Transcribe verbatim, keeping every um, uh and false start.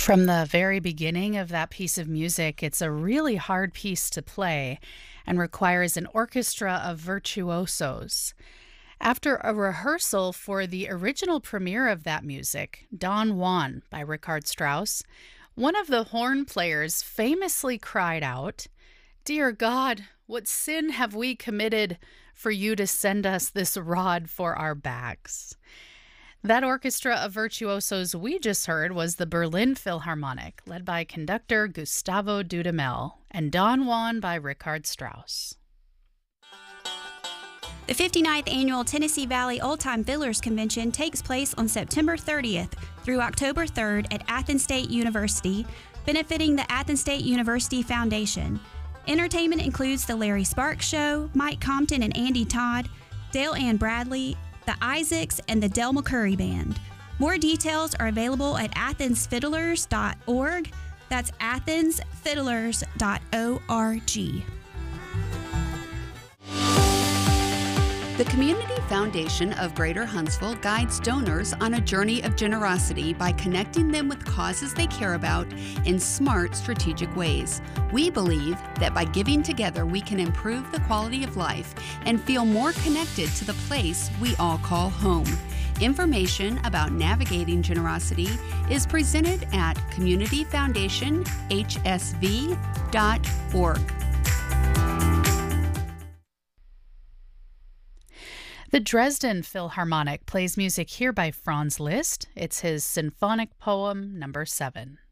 From the very beginning of that piece of music, it's a really hard piece to play and requires an orchestra of virtuosos. After a rehearsal for the original premiere of that music, Don Juan by Richard Strauss, one of the horn players famously cried out, "Dear God, what sin have we committed for you to send us this rod for our backs?" That orchestra of virtuosos we just heard was the Berlin Philharmonic, led by conductor Gustavo Dudamel, and Don Juan by Richard Strauss. The fifty-ninth Annual Tennessee Valley Old Time Fiddlers Convention takes place on September thirtieth through October third at Athens State University, benefiting the Athens State University Foundation. Entertainment includes the Larry Sparks Show, Mike Compton and Andy Todd, Dale Ann Bradley, the Isaacs, and the Del McCurry Band. More details are available at athens fiddlers dot org. That's athens fiddlers dot org. The Community Foundation of Greater Huntsville guides donors on a journey of generosity by connecting them with causes they care about in smart, strategic ways. We believe that by giving together, we can improve the quality of life and feel more connected to the place we all call home. Information about navigating generosity is presented at community foundation h s v dot org. The Dresden Philharmonic plays music here by Franz Liszt. It's his symphonic poem number seven.